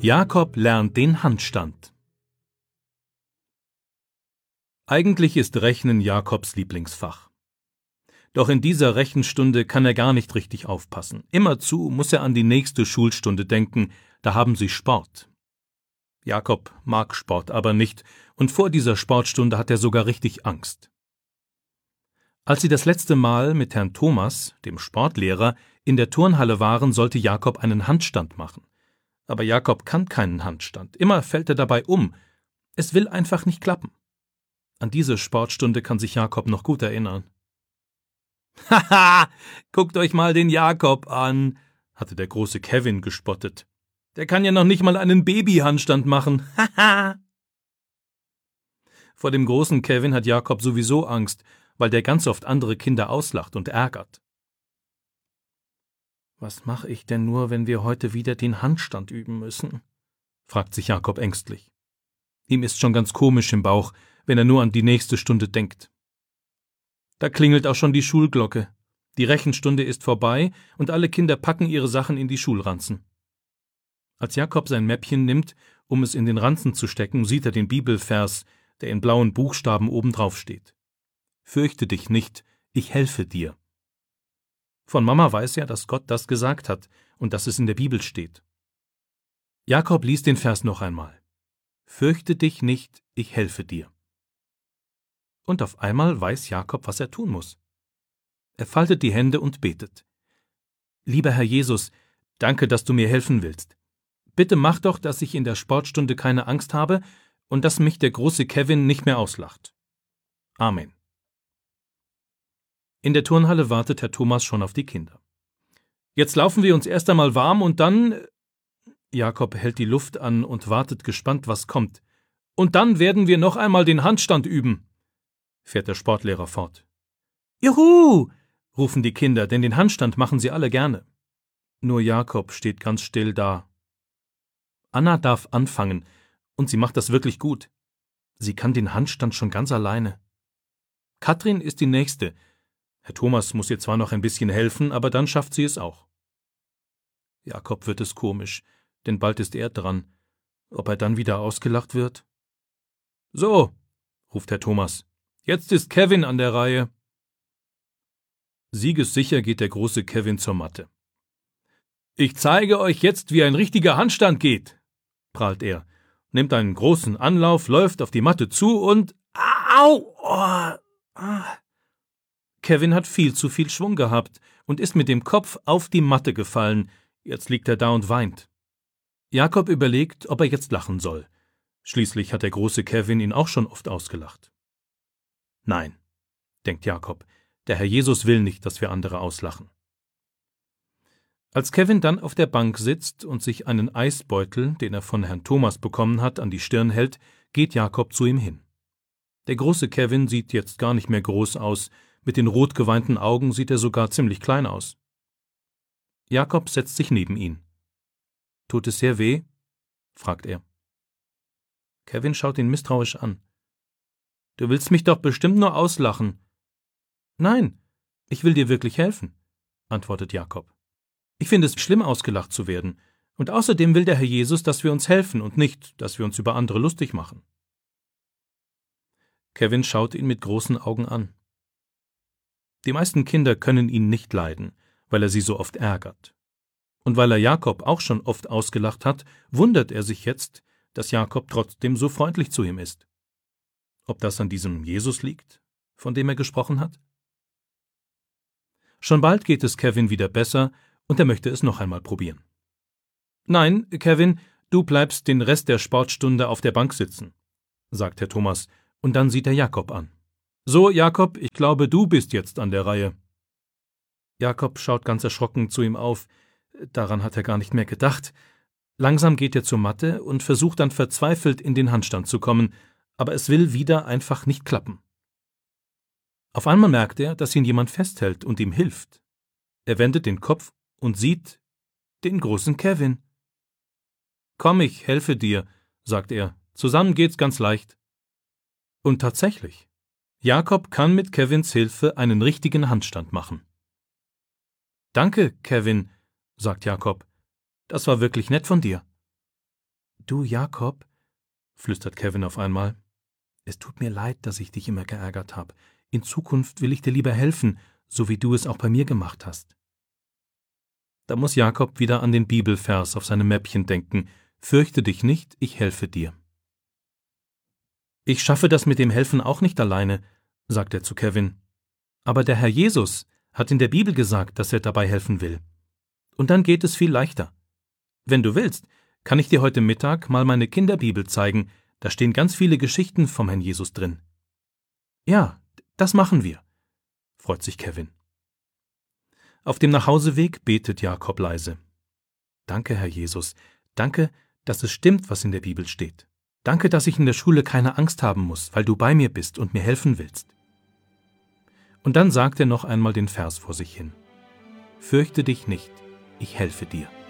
Jakob lernt den Handstand. Eigentlich ist Rechnen Jakobs Lieblingsfach. Doch in dieser Rechenstunde kann er gar nicht richtig aufpassen. Immerzu muss er an die nächste Schulstunde denken, da haben sie Sport. Jakob mag Sport aber nicht, und vor dieser Sportstunde hat er sogar richtig Angst. Als sie das letzte Mal mit Herrn Thomas, dem Sportlehrer, in der Turnhalle waren, sollte Jakob einen Handstand machen. Aber Jakob kann keinen Handstand. Immer fällt er dabei um. Es will einfach nicht klappen. An diese Sportstunde kann sich Jakob noch gut erinnern. »Haha, guckt euch mal den Jakob an«, hatte der große Kevin gespottet. »Der kann ja noch nicht mal einen Babyhandstand machen. Haha!« Vor dem großen Kevin hat Jakob sowieso Angst, weil der ganz oft andere Kinder auslacht und ärgert. »Was mache ich denn nur, wenn wir heute wieder den Handstand üben müssen?« fragt sich Jakob ängstlich. Ihm ist schon ganz komisch im Bauch, wenn er nur an die nächste Stunde denkt. Da klingelt auch schon die Schulglocke. Die Rechenstunde ist vorbei und alle Kinder packen ihre Sachen in die Schulranzen. Als Jakob sein Mäppchen nimmt, um es in den Ranzen zu stecken, sieht er den Bibelvers, der in blauen Buchstaben obendrauf steht. »Fürchte dich nicht, ich helfe dir.« Von Mama weiß er, dass Gott das gesagt hat und dass es in der Bibel steht. Jakob liest den Vers noch einmal. »Fürchte dich nicht, ich helfe dir.« Und auf einmal weiß Jakob, was er tun muss. Er faltet die Hände und betet. »Lieber Herr Jesus, danke, dass du mir helfen willst. Bitte mach doch, dass ich in der Sportstunde keine Angst habe und dass mich der große Kevin nicht mehr auslacht. Amen.« In der Turnhalle wartet Herr Thomas schon auf die Kinder. »Jetzt laufen wir uns erst einmal warm und dann...« Jakob hält die Luft an und wartet gespannt, was kommt. »Und dann werden wir noch einmal den Handstand üben«, fährt der Sportlehrer fort. »Juhu«, rufen die Kinder, denn den Handstand machen sie alle gerne. Nur Jakob steht ganz still da. Anna darf anfangen, und sie macht das wirklich gut. Sie kann den Handstand schon ganz alleine. Katrin ist die Nächste. Herr Thomas muss ihr zwar noch ein bisschen helfen, aber dann schafft sie es auch. Jakob wird es komisch, denn bald ist er dran. Ob er dann wieder ausgelacht wird? »So«, ruft Herr Thomas, »jetzt ist Kevin an der Reihe.« Siegessicher geht der große Kevin zur Matte. »Ich zeige euch jetzt, wie ein richtiger Handstand geht«, prahlt er, nimmt einen großen Anlauf, läuft auf die Matte zu und... Au! Kevin hat viel zu viel Schwung gehabt und ist mit dem Kopf auf die Matte gefallen. Jetzt liegt er da und weint. Jakob überlegt, ob er jetzt lachen soll. Schließlich hat der große Kevin ihn auch schon oft ausgelacht. Nein, denkt Jakob, der Herr Jesus will nicht, dass wir andere auslachen. Als Kevin dann auf der Bank sitzt und sich einen Eisbeutel, den er von Herrn Thomas bekommen hat, an die Stirn hält, geht Jakob zu ihm hin. Der große Kevin sieht jetzt gar nicht mehr groß aus, mit den rot geweinten Augen sieht er sogar ziemlich klein aus. Jakob setzt sich neben ihn. »Tut es sehr weh?« fragt er. Kevin schaut ihn misstrauisch an. »Du willst mich doch bestimmt nur auslachen.« »Nein, ich will dir wirklich helfen«, antwortet Jakob. »Ich finde es schlimm, ausgelacht zu werden, und außerdem will der Herr Jesus, dass wir uns helfen und nicht, dass wir uns über andere lustig machen.« Kevin schaut ihn mit großen Augen an. Die meisten Kinder können ihn nicht leiden, weil er sie so oft ärgert. Und weil er Jakob auch schon oft ausgelacht hat, wundert er sich jetzt, dass Jakob trotzdem so freundlich zu ihm ist. Ob das an diesem Jesus liegt, von dem er gesprochen hat? Schon bald geht es Kevin wieder besser, und er möchte es noch einmal probieren. »Nein, Kevin, du bleibst den Rest der Sportstunde auf der Bank sitzen«, sagt Herr Thomas, und dann sieht er Jakob an. »So, Jakob, ich glaube, du bist jetzt an der Reihe.« Jakob schaut ganz erschrocken zu ihm auf. Daran hat er gar nicht mehr gedacht. Langsam geht er zur Matte und versucht dann verzweifelt in den Handstand zu kommen, aber es will wieder einfach nicht klappen. Auf einmal merkt er, dass ihn jemand festhält und ihm hilft. Er wendet den Kopf und sieht den großen Kevin. »Komm, ich helfe dir«, sagt er, »zusammen geht's ganz leicht.« Und tatsächlich, Jakob kann mit Kevins Hilfe einen richtigen Handstand machen. »Danke, Kevin«, sagt Jakob, »das war wirklich nett von dir.« »Du, Jakob«, flüstert Kevin auf einmal, »es tut mir leid, dass ich dich immer geärgert habe. In Zukunft will ich dir lieber helfen, so wie du es auch bei mir gemacht hast.« Da muss Jakob wieder an den Bibelvers auf seinem Mäppchen denken: »Fürchte dich nicht, ich helfe dir.« »Ich schaffe das mit dem Helfen auch nicht alleine«, sagt er zu Kevin. »Aber der Herr Jesus hat in der Bibel gesagt, dass er dabei helfen will. Und dann geht es viel leichter. Wenn du willst, kann ich dir heute Mittag mal meine Kinderbibel zeigen. Da stehen ganz viele Geschichten vom Herrn Jesus drin.« »Ja, das machen wir«, freut sich Kevin. Auf dem Nachhauseweg betet Jakob leise. »Danke, Herr Jesus. Danke, dass es stimmt, was in der Bibel steht. Danke, dass ich in der Schule keine Angst haben muss, weil du bei mir bist und mir helfen willst.« Und dann sagt er noch einmal den Vers vor sich hin: »Fürchte dich nicht, ich helfe dir.«